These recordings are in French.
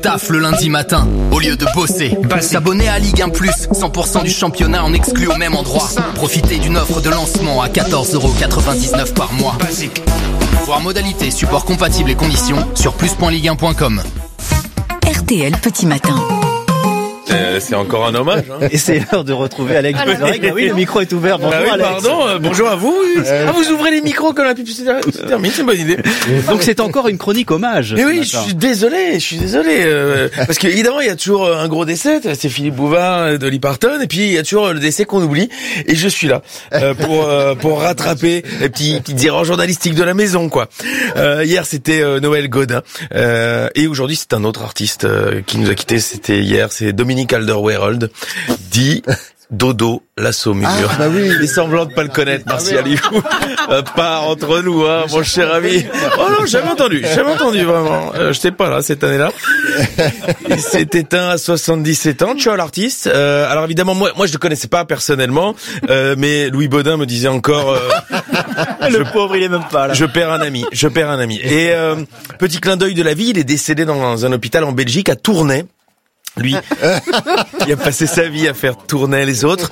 Taf le lundi matin, au lieu de bosser. S'abonner à Ligue 1+, 100% du championnat en exclu au même endroit. Profitez d'une offre de lancement à 14,99€ par mois. Voir modalités, support compatible et conditions sur plus.ligue1.com. RTL Petit Matin. C'est encore un hommage. Hein. Et c'est l'heure de retrouver Alex Vizorek. Oui, le micro est ouvert. Bonjour Alex. Pardon, bonjour à vous. Vous ouvrez les micros quand la pub se termine, c'est une bonne idée. Donc c'est encore une chronique hommage. Mais oui, je suis désolé. Parce qu'évidemment, il y a toujours un gros décès, c'est Philippe Bouvard, Dolly Parton, et puis il y a toujours le décès qu'on oublie. Et je suis là pour rattraper les petites erreurs journalistiques de la maison, quoi. Hier, c'était Noël Godin. Et aujourd'hui, c'est un autre artiste qui nous a quittés. C'était hier, c'est Dominique Alderweireld, dit Dodo la Saumure. Ah, bah oui. Il est semblant de pas le connaître, Martial Liou. Pas entre nous, hein, mon cher ami. Oh non, jamais entendu, vraiment. J'étais pas là cette année-là. Il s'est éteint à 77 ans. Ciao l'artiste. Alors évidemment, moi je le connaissais pas personnellement, mais Louis Baudin me disait encore. Le pauvre, il est même pas là. Je perds un ami. Et petit clin d'œil de la vie, il est décédé dans un hôpital en Belgique à Tournai. Lui, il a passé sa vie à faire tourner les autres.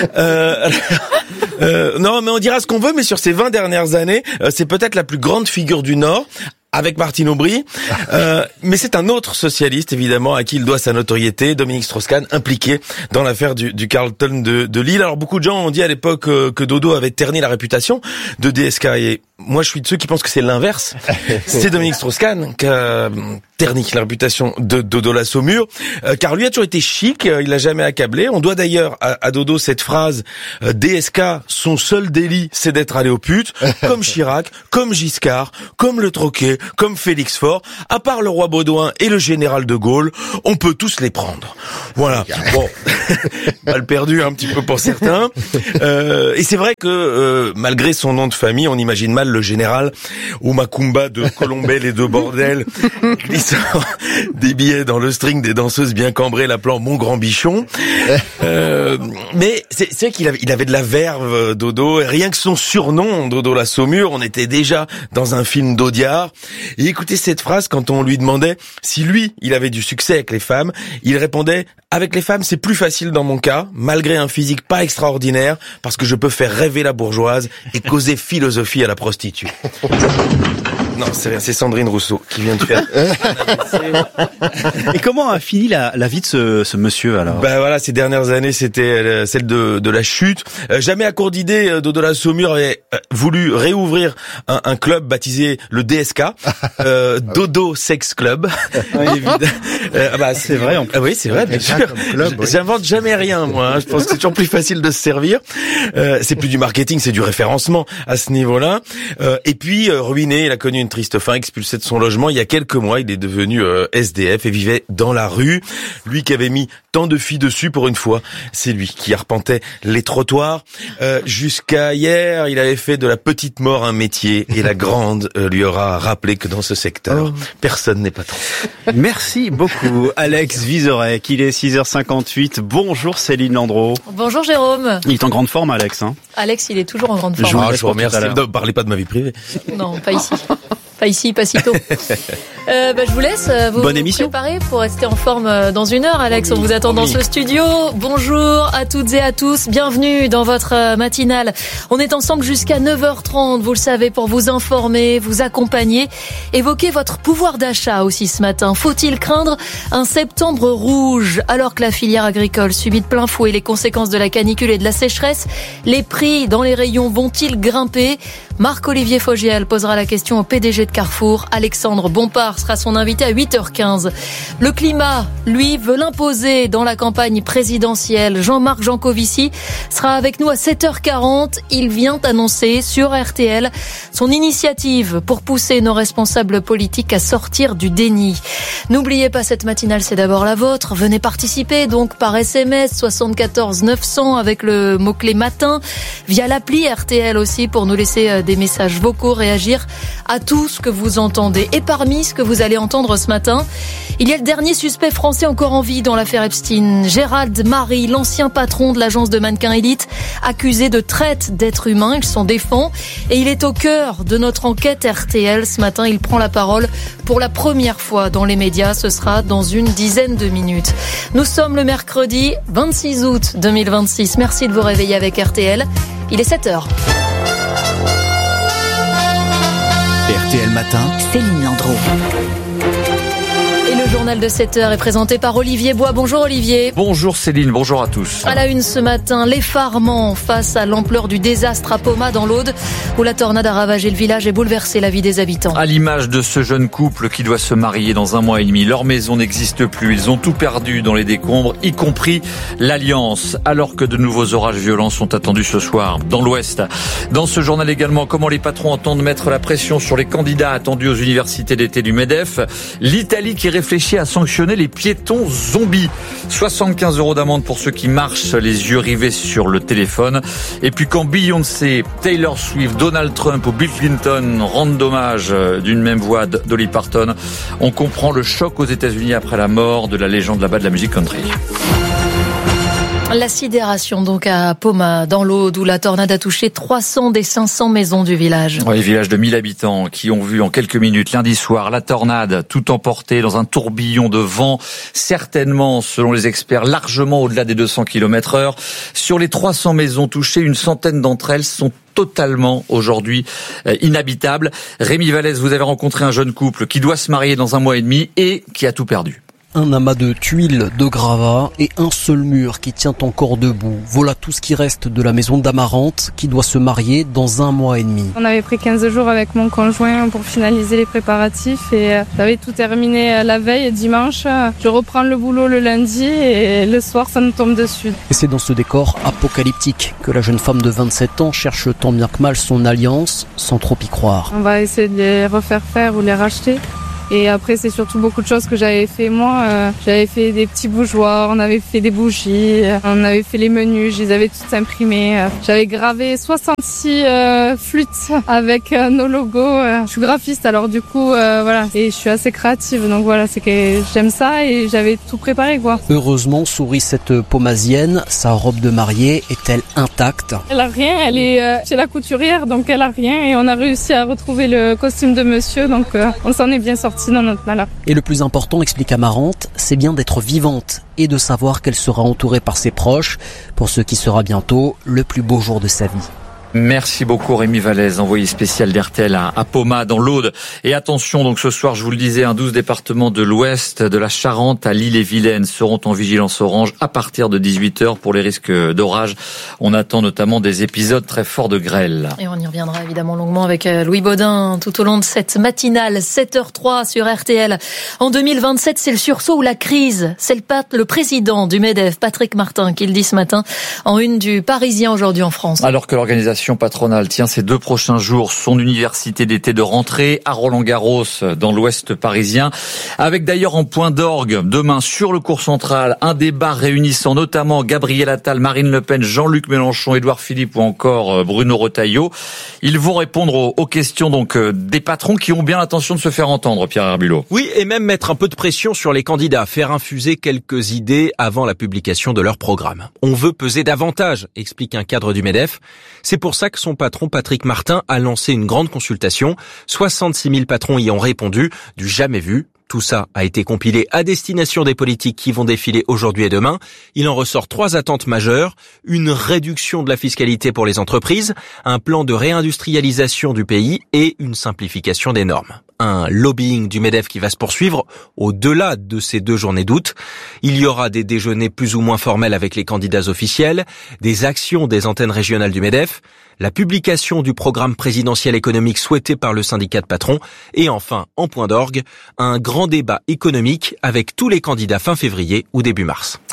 Non, mais on dira ce qu'on veut, mais sur ces 20 dernières années, c'est peut-être la plus grande figure du Nord, avec Martine Aubry. Mais c'est un autre socialiste, évidemment, à qui il doit sa notoriété, Dominique Strauss-Kahn, impliqué dans l'affaire du Carlton de Lille. Alors, beaucoup de gens ont dit à l'époque que Dodo avait terni la réputation de DSK. Et moi, je suis de ceux qui pensent que c'est l'inverse. C'est Dominique Strauss-Kahn qui a terni la réputation de Dodo la Saumure, car lui a toujours été chic, il l'a jamais accablé. On doit d'ailleurs à Dodo cette phrase DSK, son seul délit, c'est d'être allé aux putes, comme Chirac, comme Giscard, comme Le Troquet, comme Félix Faure. À part le roi Baudouin et le général de Gaulle, on peut tous les prendre. Voilà. Bon, mal perdu un petit peu pour certains. Et c'est vrai que malgré son nom de famille, on imagine mal le général au Macumba de Colombelle et de Bordel, glissant des billets dans le string des danseuses bien cambrées, l'appelant mon grand bichon. Mais c'est vrai qu'il avait de la verve, Dodo. Et rien que son surnom, Dodo la Saumure, on était déjà dans un film d'Audiard. Et écoutez cette phrase quand on lui demandait si lui, il avait du succès avec les femmes. Il répondait: avec les femmes, c'est plus facile dans mon cas, malgré un physique pas extraordinaire, parce que je peux faire rêver la bourgeoise et causer philosophie à la prostituée. Non, c'est rien, c'est Sandrine Rousseau qui vient de faire. Et comment a fini la vie de ce monsieur alors? Ben voilà, ces dernières années, c'était celle de la chute. Jamais à court d'idées, Dodo la Saumure avait voulu réouvrir un club baptisé le DSK, Dodo Sex Club. C'est vrai. Oui, c'est vrai, bien sûr. J'invente jamais rien, moi. Hein. Je pense que c'est toujours plus facile de se servir. C'est plus du marketing, c'est du référencement à ce niveau-là. Et puis ruiné, il a connu une triste fin, expulsé de son logement il y a quelques mois. Il est devenu SDF et vivait dans la rue. Lui qui avait mis tant de filles dessus pour une fois, c'est lui qui arpentait les trottoirs. Jusqu'à hier, il avait fait de la petite mort un métier et la grande lui aura rappelé que dans ce secteur, personne n'est patron. Merci beaucoup Alex Vizorek. Il est 6h58. Bonjour Céline Landreau. Bonjour Jérôme. Il est en grande forme Alex, hein? Alex, il est toujours en grande forme. Je vous remercie. Ne parlez pas de ma vie privée. Non, pas ici. Pas ici, pas si tôt. Je vous laisse vous préparer pour rester en forme dans une heure. Alex, on vous attend dans ce studio. Bonjour à toutes et à tous. Bienvenue dans votre matinale. On est ensemble jusqu'à 9h30, vous le savez, pour vous informer, vous accompagner, évoquer votre pouvoir d'achat aussi ce matin. Faut-il craindre un septembre rouge alors que la filière agricole subit de plein fouet les conséquences de la canicule et de la sécheresse? Les prix dans les rayons vont-ils grimper? Marc-Olivier Fogiel posera la question au PDG de Carrefour. Alexandre Bompard sera son invité à 8h15. Le climat, lui, veut l'imposer dans la campagne présidentielle. Jean-Marc Jancovici sera avec nous à 7h40. Il vient annoncer sur RTL son initiative pour pousser nos responsables politiques à sortir du déni. N'oubliez pas, cette matinale, c'est d'abord la vôtre. Venez participer donc par SMS 74 900 avec le mot-clé matin, via l'appli RTL aussi pour nous laisser des messages vocaux, réagir à tout ce que vous entendez. Et parmi ce que vous allez entendre ce matin, il y a le dernier suspect français encore en vie dans l'affaire Epstein. Gérald Marie, l'ancien patron de l'agence de mannequins Elite, accusé de traite d'êtres humains. Il s'en défend et il est au cœur de notre enquête RTL. Ce matin, il prend la parole pour la première fois dans les médias. Ce sera dans une dizaine de minutes. Nous sommes le mercredi 26 août 2026. Merci de vous réveiller avec RTL. Il est 7h. RTL Matin, Céline Landreau. Et le journal de 7h est présenté par Olivier Bois. Bonjour Olivier. Bonjour Céline, bonjour à tous. À la une ce matin, l'effarement face à l'ampleur du désastre à Poma dans l'Aude, où la tornade a ravagé le village et bouleversé la vie des habitants. À l'image de ce jeune couple qui doit se marier dans 1 mois et demi, leur maison n'existe plus. Ils ont tout perdu dans les décombres, y compris l'Alliance, alors que de nouveaux orages violents sont attendus ce soir dans l'Ouest. Dans ce journal également, comment les patrons entendent mettre la pression sur les candidats attendus aux universités d'été du MEDEF. L'Italie qui réfléchit à sanctionner les piétons zombies. 75 € d'amende pour ceux qui marchent les yeux rivés sur le téléphone. Et puis quand Beyoncé, Taylor Swift, Donald Trump ou Bill Clinton rendent hommage d'une même voix Dolly Parton, on comprend le choc aux États-Unis après la mort de la légende là-bas de la musique country. La sidération donc à Poma, dans l'Aude, où la tornade a touché 300 des 500 maisons du village. Oui, village de 1000 habitants qui ont vu en quelques minutes lundi soir la tornade tout emporter dans un tourbillon de vent, certainement, selon les experts, largement au-delà des 200 km/h. Sur les 300 maisons touchées, une centaine d'entre elles sont totalement aujourd'hui inhabitables. Rémi Vallès, vous avez rencontré un jeune couple qui doit se marier dans 1 mois et demi et qui a tout perdu. Un amas de tuiles, de gravats et un seul mur qui tient encore debout. Voilà tout ce qui reste de la maison d'Amarante qui doit se marier dans 1 mois et demi. On avait pris 15 jours avec mon conjoint pour finaliser les préparatifs et j'avais tout terminé la veille, dimanche. Je reprends le boulot le lundi et le soir ça nous tombe dessus. Et c'est dans ce décor apocalyptique que la jeune femme de 27 ans cherche tant bien que mal son alliance sans trop y croire. On va essayer de les refaire faire ou les racheter. Et après, c'est surtout beaucoup de choses que j'avais fait moi. J'avais fait des petits bougeoirs, on avait fait des bougies, on avait fait les menus, je les avais toutes imprimées. J'avais gravé 66 flûtes avec nos logos. Je suis graphiste, alors du coup, voilà. Et je suis assez créative, donc voilà, c'est que j'aime ça et j'avais tout préparé, quoi. Heureusement, sourit cette pomasienne, sa robe de mariée est-elle intacte? Elle a rien, elle est chez la couturière, donc elle a rien. Et on a réussi à retrouver le costume de monsieur, donc on s'en est bien sorti. Dans notre malheur. Et le plus important, explique Amarante, c'est bien d'être vivante et de savoir qu'elle sera entourée par ses proches pour ce qui sera bientôt le plus beau jour de sa vie. Merci beaucoup Rémi Vallès, envoyé spécial d'RTL à Poma dans l'Aude. Et attention, donc ce soir, je vous le disais, 12 départements de l'Ouest, de la Charente à l'Ille-et-Vilaine seront en vigilance orange à partir de 18h pour les risques d'orage. On attend notamment des épisodes très forts de grêle. Et on y reviendra évidemment longuement avec Louis Baudin tout au long de cette matinale, 7h03 sur RTL. En 2027, c'est le sursaut ou la crise. C'est le président du MEDEF, Patrick Martin, qui le dit ce matin en une du Parisien aujourd'hui en France. Alors que l'organisation patronale tient ces 2 prochains jours son université d'été de rentrée à Roland-Garros dans l'ouest parisien, avec d'ailleurs en point d'orgue demain sur le cours central un débat réunissant notamment Gabriel Attal, Marine Le Pen, Jean-Luc Mélenchon, Édouard Philippe ou encore Bruno Retailleau. Ils vont répondre aux questions donc des patrons qui ont bien l'intention de se faire entendre, Pierre Herbulot. Oui, et même mettre un peu de pression sur les candidats, faire infuser quelques idées avant la publication de leur programme. On veut peser davantage, explique un cadre du MEDEF. C'est pour ça que son patron Patrick Martin a lancé une grande consultation. 66 000 patrons y ont répondu, du jamais vu. Tout ça a été compilé à destination des politiques qui vont défiler aujourd'hui et demain. Il en ressort 3 attentes majeures. Une réduction de la fiscalité pour les entreprises, un plan de réindustrialisation du pays et une simplification des normes. Un lobbying du MEDEF qui va se poursuivre au-delà de ces 2 journées d'août. Il y aura des déjeuners plus ou moins formels avec les candidats officiels, des actions des antennes régionales du MEDEF, la publication du programme présidentiel économique souhaité par le syndicat de patrons et enfin, en point d'orgue, un grand débat économique avec tous les candidats fin février ou début mars.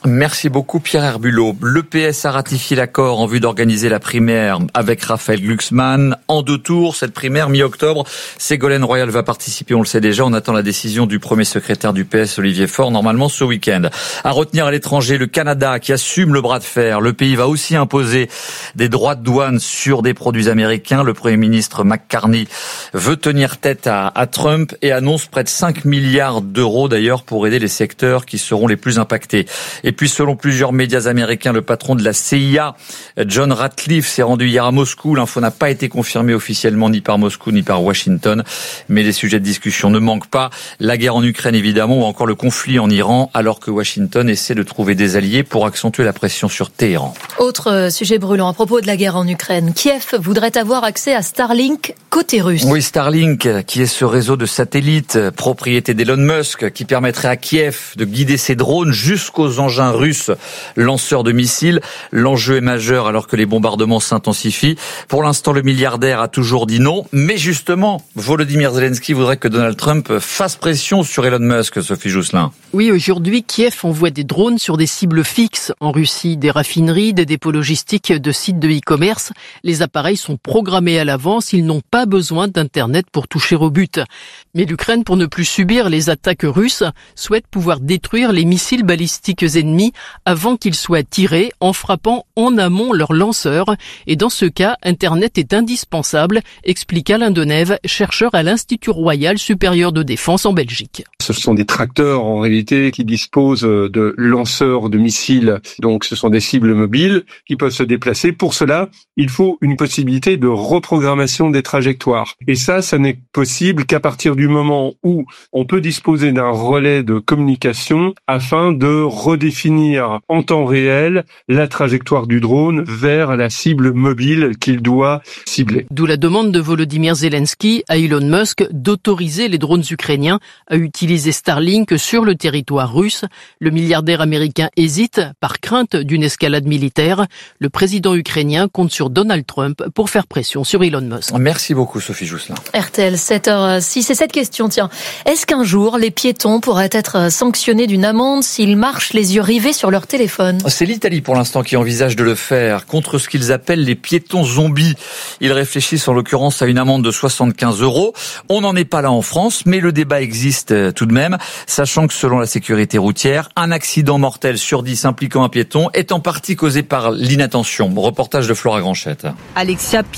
Merci beaucoup Pierre Herbulot. Le PS a ratifié l'accord en vue d'organiser la primaire avec Raphaël Glucksmann en 2 tours. Cette primaire mi-octobre, Ségolène Royal va participer, on le sait déjà. On attend la décision du premier secrétaire du PS, Olivier Faure, normalement ce week-end. À retenir à l'étranger, le Canada qui assume le bras de fer. Le pays va aussi imposer des droits de douane sur des produits américains. Le Premier ministre McCarthy veut tenir tête à Trump et annonce près de 5 milliards d'euros d'ailleurs pour aider les secteurs qui seront les plus impactés. Et puis selon plusieurs médias américains, le patron de la CIA, John Ratcliffe, s'est rendu hier à Moscou. L'info n'a pas été confirmée officiellement ni par Moscou ni par Washington, mais les sujets de discussion ne manquent pas. La guerre en Ukraine évidemment, ou encore le conflit en Iran, alors que Washington essaie de trouver des alliés pour accentuer la pression sur Téhéran. Autre sujet brûlant à propos de la guerre en Ukraine. Kiev voudrait avoir accès à Starlink côté russe. Oui, Starlink, qui est ce réseau de satellites, propriété d'Elon Musk, qui permettrait à Kiev de guider ses drones jusqu'aux engins russes lanceurs de missiles. L'enjeu est majeur alors que les bombardements s'intensifient. Pour l'instant, le milliardaire a toujours dit non. Mais justement, Volodymyr Zelensky voudrait que Donald Trump fasse pression sur Elon Musk, Sophie Jousselin. Oui, aujourd'hui, Kiev envoie des drones sur des cibles fixes en Russie, des raffineries, des dépôts logistiques, de sites de e-commerce. Les appareils sont programmés à l'avance, ils n'ont pas besoin d'Internet pour toucher au but. Mais l'Ukraine, pour ne plus subir les attaques russes, souhaite pouvoir détruire les missiles balistiques ennemis avant qu'ils soient tirés en frappant en amont leurs lanceurs. Et dans ce cas, Internet est indispensable, explique Alain Denève, chercheur à l'Institut Royal Supérieur de Défense en Belgique. Ce sont des tracteurs en réalité qui disposent de lanceurs de missiles. Donc ce sont des cibles mobiles qui peuvent se déplacer. Pour cela, il faut une possibilité de reprogrammation des trajectoires. Et ça n'est possible qu'à partir du moment où on peut disposer d'un relais de communication afin de redéfinir en temps réel la trajectoire du drone vers la cible mobile qu'il doit cibler. D'où la demande de Volodymyr Zelensky à Elon Musk d'autoriser les drones ukrainiens à utiliser Starlink sur le territoire russe. Le milliardaire américain hésite par crainte d'une escalade militaire. Le président ukrainien compte sur Donald Trump pour faire pression sur Elon Musk. Merci beaucoup Sophie Jousselin. RTL 7h06 et cette question, tiens. Est-ce qu'un jour les piétons pourraient être sanctionnés d'une amende s'ils marchent les yeux rivés sur leur téléphone? C'est l'Italie pour l'instant qui envisage de le faire contre ce qu'ils appellent les piétons zombies. Ils réfléchissent en l'occurrence à une amende de 75 €. On n'en est pas là en France, mais le débat existe tout de même, sachant que selon la sécurité routière, un accident mortel sur 10 impliquant un piéton est en partie causé par l'inattention. Reportage de Flora Granchette. Alexia